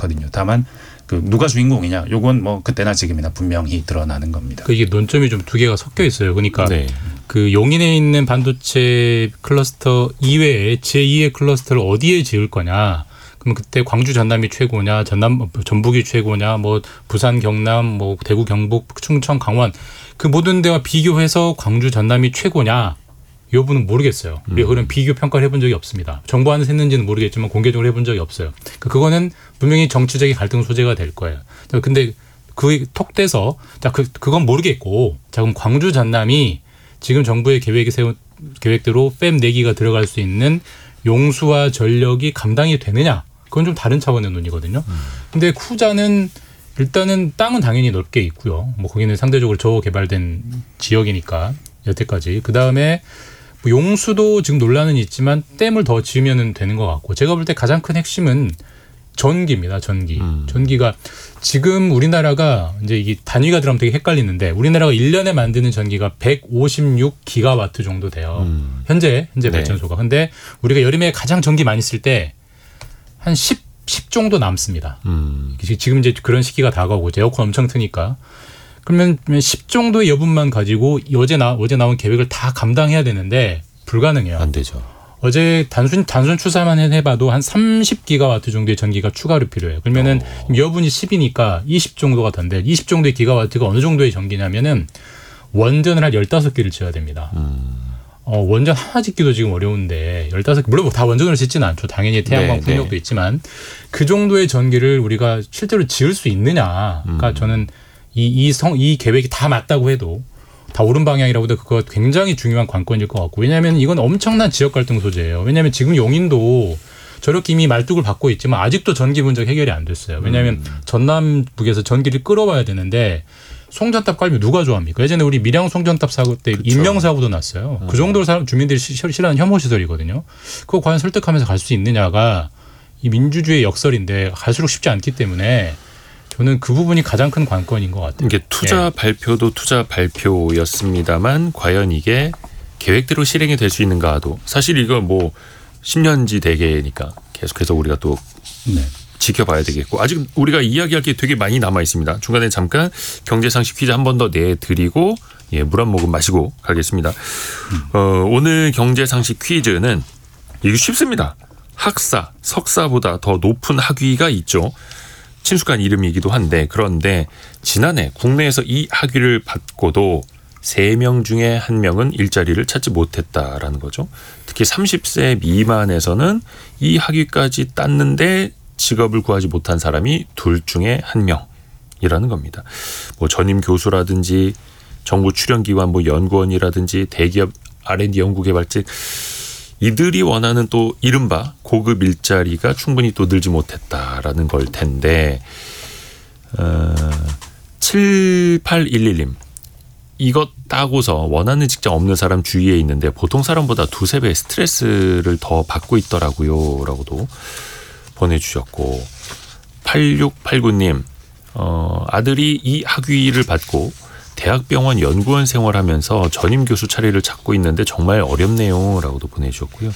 않거든요. 다만 그 누가 주인공이냐 요건 뭐 그때나 지금이나 분명히 드러나는 겁니다. 이게 논점이 좀 두 개가 섞여 있어요. 그러니까 네. 그 용인에 있는 반도체 클러스터 이외에 제2의 클러스터를 어디에 지을 거냐. 그럼 그때 광주 전남이 최고냐, 전북이 최고냐, 뭐 부산 경남, 뭐 대구 경북 충청 강원 그 모든 데와 비교해서 광주 전남이 최고냐. 이 부분은 모르겠어요. 우리가 그런 비교 평가를 해본 적이 없습니다. 정부 안에서 했는지는 모르겠지만 공개적으로 해본 적이 없어요. 그거는 분명히 정치적인 갈등 소재가 될 거예요. 근데 그 톡 떼서 그건 모르겠고 자 그럼 광주 전남이 지금 정부의 계획대로 팹 4기가 들어갈 수 있는 용수와 전력이 감당이 되느냐. 그건 좀 다른 차원의 논의거든요. 근데 후자는 일단은 땅은 당연히 넓게 있고요. 뭐 거기는 상대적으로 저개발된 지역이니까 여태까지. 그다음에 뭐 용수도 지금 논란은 있지만 댐을 더 지으면 되는 것 같고 제가 볼 때 가장 큰 핵심은 전기입니다. 전기가 지금 우리나라가 이제 이게 단위가 들어가면 되게 헷갈리는데 우리나라가 1년에 만드는 전기가 156기가와트 정도 돼요. 현재 네. 발전소가. 근데 우리가 여름에 가장 전기 많이 쓸 때 한 10 정도 남습니다. 지금 이제 그런 시기가 다가오고 에어컨 엄청 트니까. 그러면 10 정도의 여분만 가지고 어제 나온 계획을 다 감당해야 되는데 불가능해요. 안 되죠. 어제 단순 추사만 해봐도 한 30기가와트 정도의 전기가 추가로 필요해요. 그러면은 여분이 10이니까 20 정도가 된대. 20 정도의 기가와트가 어느 정도의 전기냐면은 원전을 한 15개를 지어야 됩니다. 원전 하나 짓기도 지금 어려운데 15개 물론 다 원전으로 짓지는 않죠. 당연히 태양광 풍력도 있지만 그 정도의 전기를 우리가 실제로 지을 수 있느냐. 그러니까 저는 이 계획이 다 맞다고 해도 다 옳은 방향이라고 해도 그거 굉장히 중요한 관건일 것 같고 왜냐하면 이건 엄청난 지역 갈등 소재예요. 왜냐하면 지금 용인도 저렇게 이미 말뚝을 받고 있지만 아직도 전기 문제가 해결이 안 됐어요. 왜냐하면 전남북에서 전기를 끌어와야 되는데 송전탑 깔면 누가 좋아합니까? 예전에 우리 밀양 송전탑 사고 때 인명사고도 났어요. 그 정도로 주민들이 싫어하는 혐오시설이거든요. 그거 과연 설득하면서 갈 수 있느냐가 이 민주주의의 역설인데 갈수록 쉽지 않기 때문에 저는 그 부분이 가장 큰 관건인 것 같아요. 이게 투자 발표도 투자 발표였습니다만 과연 이게 계획대로 실행이 될 수 있는가도 사실 이거 뭐 10년지 대계니까 계속해서 우리가 또 지켜봐야 되겠고 아직 우리가 이야기할 게 되게 많이 남아 있습니다. 중간에 잠깐 경제상식 퀴즈 한 번 더 내드리고 물 한 모금 마시고 가겠습니다. 오늘 경제상식 퀴즈는 이거 쉽습니다. 학사, 석사보다 더 높은 학위가 있죠. 친숙한 이름이기도 한데 그런데 지난해 국내에서 이 학위를 받고도 3명 중에 1명은 일자리를 찾지 못했다라는 거죠. 특히 30세 미만에서는 이 학위까지 땄는데 직업을 구하지 못한 사람이 2 중에 1명이라는 겁니다. 뭐 전임 교수라든지 정부 출연기관 뭐 연구원이라든지 대기업 R&D 연구개발직 이들이 원하는 또 이른바 고급 일자리가 충분히 또 늘지 못했다라는 걸 텐데 7811님 이것 따고서 원하는 직장 없는 사람 주위에 있는데 보통 사람보다 2-3배 스트레스를 더 받고 있더라고요 라고도 보내주셨고 8689님 아들이 이 학위를 받고 대학병원 연구원 생활하면서 전임 교수 자리를 찾고 있는데 정말 어렵네요 라고도 보내주셨고요.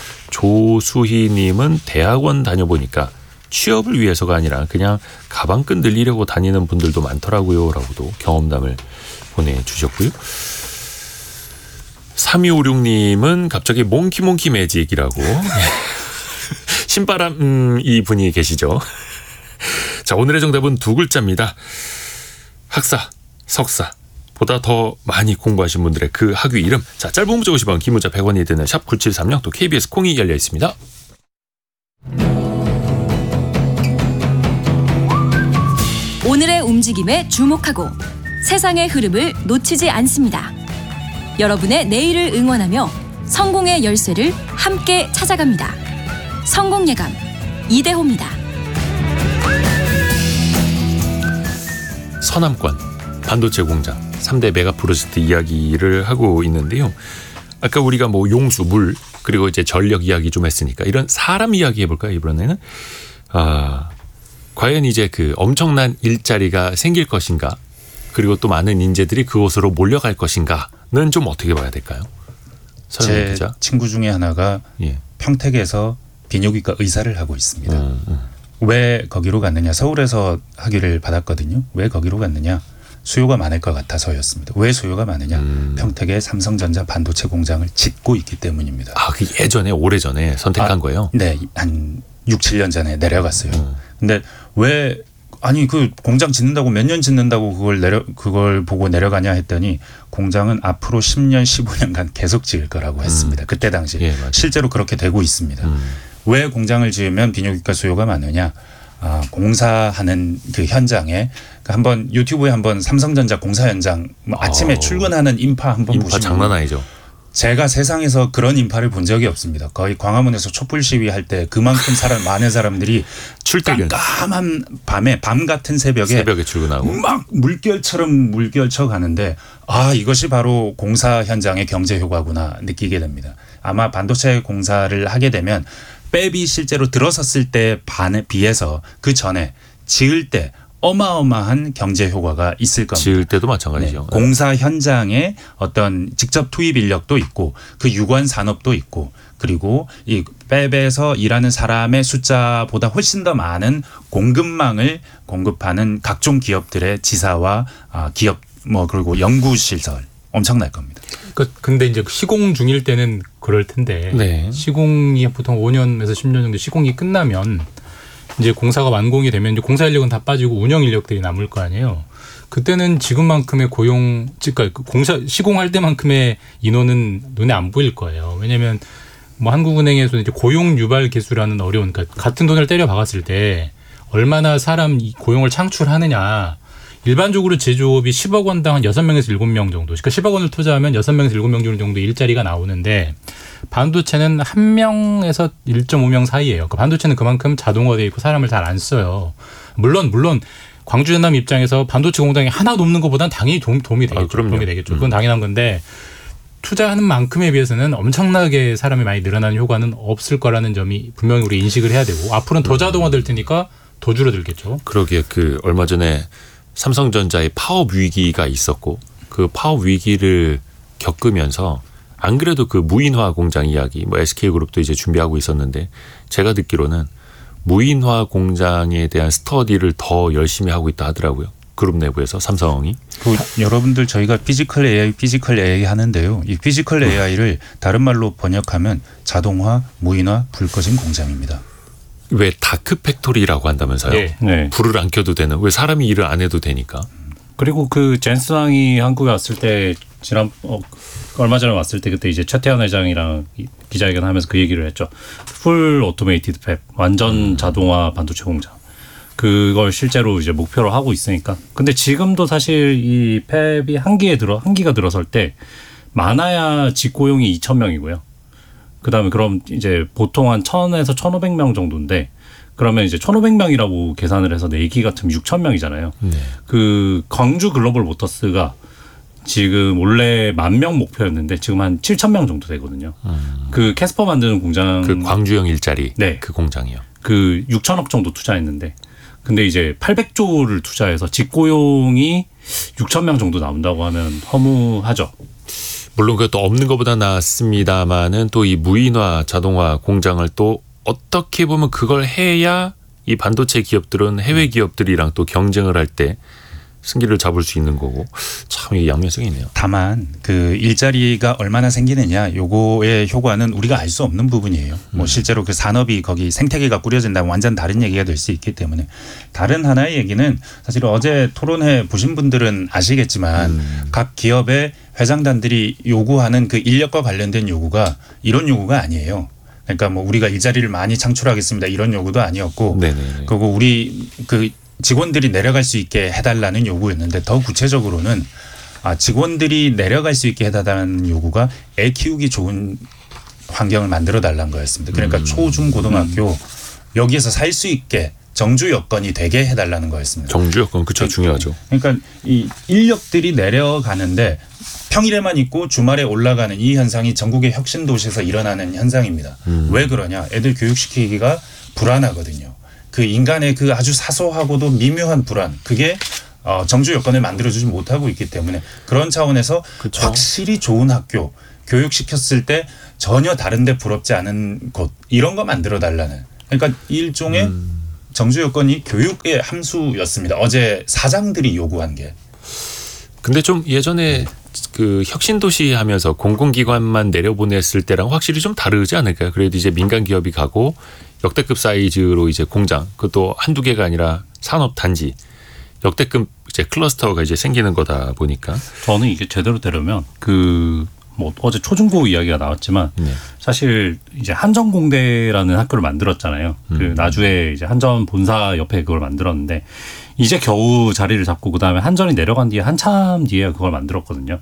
조수희님은 대학원 다녀보니까 취업을 위해서가 아니라 그냥 가방끈 늘리려고 다니는 분들도 많더라고요 라고도 경험담을 보내주셨고요. 3256님은 갑자기 몽키몽키 매직이라고 신바람 이 분이 계시죠. 자 오늘의 정답은 2글자입니다. 학사 석사보다 더 많이 공부하신 분들의 그 학위 이름. 자 짧은 문자 50원 긴 문자 100원이 드는 샵 9736 또 KBS 콩이 열려 있습니다. 오늘의 움직임에 주목하고 세상의 흐름을 놓치지 않습니다. 여러분의 내일을 응원하며 성공의 열쇠를 함께 찾아갑니다. 성공예감 이대호입니다. 서남권 반도체 공장 3대 메가 프로젝트 이야기를 하고 있는데요. 아까 우리가 뭐 용수, 물 그리고 이제 전력 이야기 좀 했으니까 이런 사람 이야기 해볼까요? 이번에는 과연 이제 그 엄청난 일자리가 생길 것인가 그리고 또 많은 인재들이 그곳으로 몰려갈 것인가는 좀 어떻게 봐야 될까요? 제 기자? 친구 중에 하나가 평택에서 비뇨기과 의사를 하고 있습니다. 왜 거기로 갔느냐. 서울에서 학위를 받았거든요. 왜 거기로 갔느냐. 수요가 많을 것 같아서였습니다. 왜 수요가 많으냐. 평택에 삼성전자 반도체 공장을 짓고 있기 때문입니다. 아, 그 예전에 오래전에 선택한 거예요? 네. 한 6, 7년 전에 내려갔어요. 근데 왜 아니 그 공장 짓는다고 몇 년 짓는다고 그걸 보고 내려가냐 했더니 공장은 앞으로 10년 15년간 계속 지을 거라고 했습니다. 그때 당시 예, 실제로 그렇게 되고 있습니다. 왜 공장을 지으면 비뇨기과 수요가 많으냐? 공사하는 그 현장에 한번 유튜브에 한번 삼성전자 공사 현장 아침에 출근하는 인파 한번 인파 보시면 장난 아니죠. 제가 세상에서 그런 인파를 본 적이 없습니다. 거의 광화문에서 촛불 시위할 때 그만큼 많은 사람들이 출퇴근 깜깜한 밤에 밤 같은 새벽에 출근하고 막 물결쳐 가는데 이것이 바로 공사 현장의 경제 효과구나 느끼게 됩니다. 아마 반도체 공사를 하게 되면 팹이 실제로 들어섰을 때 반에 비해서 그 전에 지을 때 어마어마한 경제 효과가 있을 겁니다. 지을 때도 마찬가지죠. 네. 공사 현장에 어떤 직접 투입 인력도 있고 그 유관 산업도 있고 그리고 이 팹에서 일하는 사람의 숫자보다 훨씬 더 많은 공급망을 공급하는 각종 기업들의 지사와 기업 그리고 연구 시설 엄청날 겁니다. 근데 이제 시공 중일 때는 그럴 텐데 네. 시공이 보통 5년에서 10년 정도 시공이 끝나면 이제 공사가 완공이 되면 이제 공사 인력은 다 빠지고 운영 인력들이 남을 거 아니에요. 그때는 지금만큼의 그러니까 시공할 때만큼의 인원은 눈에 안 보일 거예요. 왜냐하면 한국은행에서 이제 고용 유발 계수라는 어려운, 그러니까 같은 돈을 때려 박았을 때 얼마나 사람 고용을 창출하느냐. 일반적으로 제조업이 10억 원당 한 6명에서 7명 정도. 그러니까 10억 원을 투자하면 6명에서 7명 정도 일자리가 나오는데 반도체는 1명에서 1.5명 사이예요. 그러니까 반도체는 그만큼 자동화되어 있고 사람을 잘 안 써요. 물론 광주 전남 입장에서 반도체 공장이 하나도 없는 것보다는 당연히 도움이 되겠죠. 도움이 되겠죠. 그건 당연한 건데 투자하는 만큼에 비해서는 엄청나게 사람이 많이 늘어나는 효과는 없을 거라는 점이 분명히 우리 인식을 해야 되고 앞으로는 더 자동화될 테니까 더 줄어들겠죠. 그러기에 얼마 전에 삼성전자의 파업 위기가 있었고 그 파업 위기를 겪으면서 안 그래도 그 무인화 공장 이야기 SK그룹도 이제 준비하고 있었는데 제가 듣기로는 무인화 공장에 대한 스터디를 더 열심히 하고 있다 하더라고요. 그룹 내부에서 삼성이. 여러분들 저희가 피지컬 AI 하는데요. 이 피지컬 AI를 다른 말로 번역하면 자동화, 무인화, 불 꺼진 공장입니다. 왜 다크 팩토리라고 한다면서요? 네. 불을 안 켜도 되는. 왜 사람이 일을 안 해도 되니까. 그리고 그 젠슨 왕이 한국에 왔을 때 얼마 전에 왔을 때 그때 이제 최태원 회장이랑 기자회견하면서 그 얘기를 했죠. 풀 오토메이티드 팹, 완전 자동화 반도체 공장. 그걸 실제로 이제 목표로 하고 있으니까. 근데 지금도 사실 이 팹이 한기가 들어설 때 많아야 직고용이 2,000명이고요. 그다음에 그럼 이제 보통 한 1,000에서 1,500명 정도인데 그러면 이제 1,500명이라고 계산을 해서 내기 같으면 6,000명이잖아요. 네. 그 광주 글로벌 모터스가 지금 원래 10,000명 목표였는데 지금 한 7,000명 정도 되거든요. 그 캐스퍼 만드는 공장 그 광주형 일자리 네. 그 공장이요. 그 6천억 정도 투자했는데 근데 이제 800조를 투자해서 직고용이 6,000명 정도 나온다고 하면 허무하죠. 물론 그것도 없는 것보다 낫습니다만은 또 이 무인화 자동화 공장을 또 어떻게 보면 그걸 해야 이 반도체 기업들은 해외 기업들이랑 또 경쟁을 할 때 승기를 잡을 수 있는 거고 참 이게 양면성이 있네요. 다만 그 일자리가 얼마나 생기느냐 요거의 효과는 우리가 알 수 없는 부분이에요. 실제로 그 산업이 거기 생태계가 꾸려진다면 완전 다른 얘기가 될 수 있기 때문에 다른 하나의 얘기는 사실 어제 토론회 보신 분들은 아시겠지만 각 기업의 회장단들이 요구하는 그 인력과 관련된 요구가 이런 요구가 아니에요. 그러니까 우리가 일자리를 많이 창출하겠습니다 이런 요구도 아니었고 네네네. 그리고 우리 그 직원들이 내려갈 수 있게 해달라는 요구였는데 더 구체적으로는 직원들이 내려갈 수 있게 해달라는 요구가 애 키우기 좋은 환경을 만들어 달라는 거였습니다. 그러니까 초, 중, 고등학교 여기에서 살 수 있게 정주 여건이 되게 해달라는 거였습니다. 정주 여건 그쵸 중요하죠. 그러니까 이 인력들이 내려가는데 평일에만 있고 주말에 올라가는 이 현상이 전국의 혁신 도시에서 일어나는 현상입니다. 왜 그러냐? 애들 교육시키기가 불안하거든요. 그 인간의 그 아주 사소하고도 미묘한 불안 그게 정주 여건을 만들어주지 못하고 있기 때문에 그런 차원에서 그쵸. 확실히 좋은 학교 교육시켰을 때 전혀 다른 데 부럽지 않은 곳 이런 거 만들어 달라는 그러니까 일종의 정주 요건이 교육의 함수였습니다. 어제 사장들이 요구한 게. 근데 좀 예전에 그 혁신도시 하면서 공공기관만 내려보냈을 때랑 확실히 좀 다르지 않을까요? 그래도 이제 민간 기업이 가고 역대급 사이즈로 이제 공장, 그것도 한두 개가 아니라 산업단지, 역대급 이제 클러스터가 이제 생기는 거다 보니까. 저는 이게 제대로 되려면 뭐 어제 초중고 이야기가 나왔지만 사실 이제 한전공대라는 학교를 만들었잖아요. 그 나주에 이제 한전 본사 옆에 그걸 만들었는데 이제 겨우 자리를 잡고 그다음에 한전이 내려간 뒤에 한참 뒤에 그걸 만들었거든요.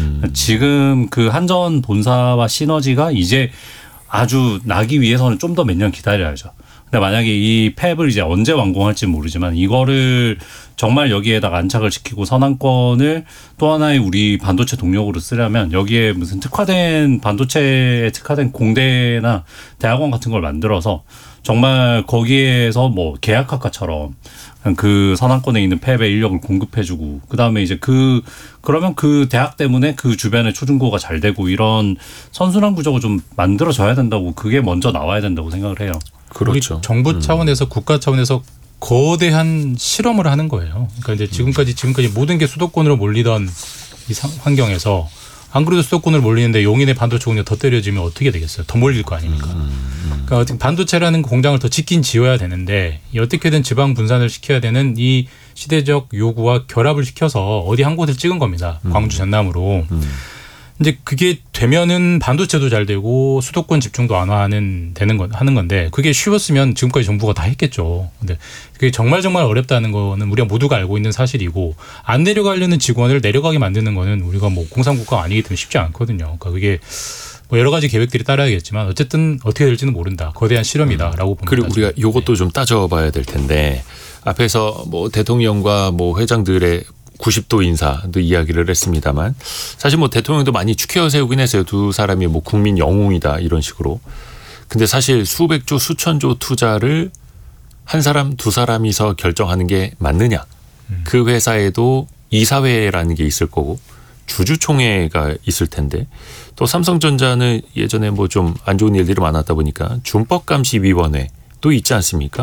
지금 그 한전 본사와 시너지가 이제 아주 나기 위해서는 좀 더 몇 년 기다려야죠. 근데 만약에 이 팹을 이제 언제 완공할지 모르지만 이거를 정말 여기에다가 안착을 시키고 선안권을 또 하나의 우리 반도체 동력으로 쓰려면 여기에 무슨 특화된 반도체에 특화된 공대나 대학원 같은 걸 만들어서 정말 거기에서 뭐 계약학과처럼 그 선안권에 있는 팹의 인력을 공급해주고 그다음에 이제 그러면 그 대학 때문에 그 주변에 초중고가 잘 되고 이런 선순환 구조가 좀 만들어져야 된다고 그게 먼저 나와야 된다고 생각을 해요. 그렇죠. 우리 정부 차원에서 국가 차원에서 거대한 실험을 하는 거예요. 그러니까 이제 지금까지 모든 게 수도권으로 몰리던 이 환경에서 안 그래도 수도권으로 몰리는데 용인의 반도체 공장 더 때려지면 어떻게 되겠어요? 더 몰릴 거 아닙니까? 그러니까 반도체라는 공장을 더 짓긴 지어야 되는데 어떻게든 지방 분산을 시켜야 되는 이 시대적 요구와 결합을 시켜서 어디 한 곳을 찍은 겁니다. 광주 전남으로. 이제 그게 되면은 반도체도 잘 되고 수도권 집중도 완화하는 하는 건데 그게 쉬웠으면 지금까지 정부가 다 했겠죠. 근데 그게 정말 어렵다는 거는 우리가 모두가 알고 있는 사실이고 안 내려가려는 직원을 내려가게 만드는 거는 우리가 뭐 공산국가가 아니기 때문에 쉽지 않거든요. 그러니까 그게 뭐 여러 가지 계획들이 따라야겠지만 어쨌든 어떻게 될지는 모른다. 거대한 실험이다라고 봅니다. 그리고 우리가 이것도 좀 따져봐야 될 텐데 앞에서 뭐 대통령과 뭐 회장들의 90도 인사도 이야기를 했습니다만 사실 뭐 대통령도 많이 추켜 세우긴 했어요. 두 사람이 뭐 국민 영웅이다 이런 식으로. 근데 사실 수백조 수천조 투자를 한 사람 두 사람이서 결정하는 게 맞느냐. 그 회사에도 이사회라는 게 있을 거고 주주총회가 있을 텐데 또 삼성전자는 예전에 뭐 좀 안 좋은 일들이 많았다 보니까 준법감시위원회도 있지 않습니까?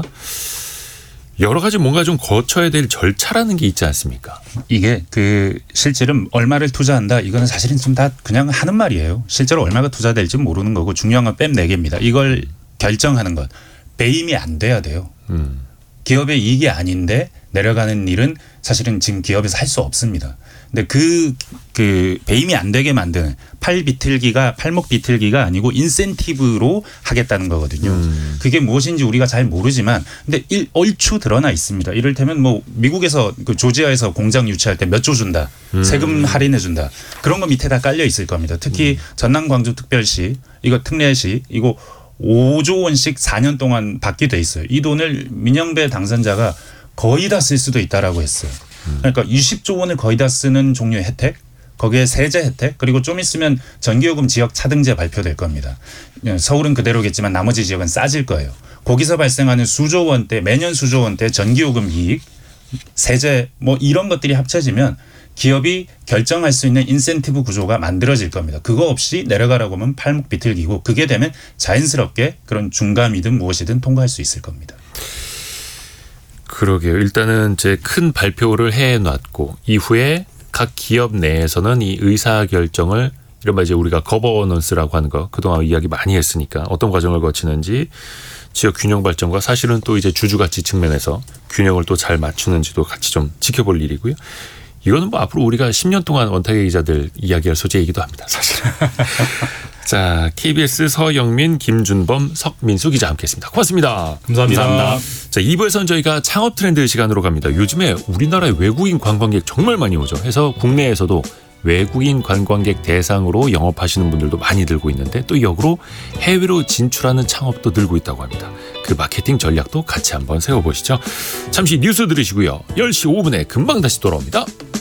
여러 가지 뭔가 좀 거쳐야 될 절차라는 게 있지 않습니까? 이게 실제로 얼마를 투자한다 이거는 사실은 좀 다 그냥 하는 말이에요. 실제로 얼마가 투자될지 모르는 거고 중요한 건 뺨 4개입니다. 이걸 결정하는 것 배임이 안 돼야 돼요. 기업의 이익이 아닌데 내려가는 일은 사실은 지금 기업에서 할 수 없습니다. 근데 그 배임이 안 되게 만드는 팔목 비틀기가 아니고 인센티브로 하겠다는 거거든요. 그게 무엇인지 우리가 잘 모르지만 근데 얼추 드러나 있습니다. 이를테면 뭐 미국에서 그 조지아에서 공장 유치할 때 몇 조 준다. 세금 할인해 준다. 그런 거 밑에 다 깔려 있을 겁니다. 특히 전남 광주 특별시 이거 특례시 이거 5조 원씩 4년 동안 받게 돼 있어요. 이 돈을 민영배 당선자가 거의 다 쓸 수도 있다라고 했어요. 그러니까 20조 원을 거의 다 쓰는 종류의 혜택, 거기에 세제 혜택, 그리고 좀 있으면 전기요금 지역 차등제 발표될 겁니다. 서울은 그대로겠지만 나머지 지역은 싸질 거예요. 거기서 발생하는 수조 원대, 매년 수조 원대 전기요금 이익, 세제 뭐 이런 것들이 합쳐지면 기업이 결정할 수 있는 인센티브 구조가 만들어질 겁니다. 그거 없이 내려가라고 하면 팔목 비틀기고 그게 되면 자연스럽게 그런 중감이든 무엇이든 통과할 수 있을 겁니다. 그러게요. 일단은 제 큰 발표를 해놨고 이후에 각 기업 내에서는 이 의사결정을 이른바 이제 우리가 거버넌스라고 하는 거 그동안 이야기 많이 했으니까 어떤 과정을 거치는지 지역 균형 발전과 사실은 또 이제 주주가치 측면에서 균형을 또 잘 맞추는지도 같이 좀 지켜볼 일이고요. 이거는 뭐 앞으로 우리가 10년 동안 원탁의 기자들 이야기할 소재이기도 합니다. 사실은. 자, KBS 서영민, 김준범, 석민수 기자 함께했습니다. 고맙습니다. 감사합니다. 자, 2부에서는 저희가 창업 트렌드 시간으로 갑니다. 요즘에 우리나라에 외국인 관광객 정말 많이 오죠. 해서 국내에서도 외국인 관광객 대상으로 영업하시는 분들도 많이 늘고 있는데 또 역으로 해외로 진출하는 창업도 늘고 있다고 합니다. 그 마케팅 전략도 같이 한번 세워보시죠. 잠시 뉴스 들으시고요. 10시 5분에 금방 다시 돌아옵니다.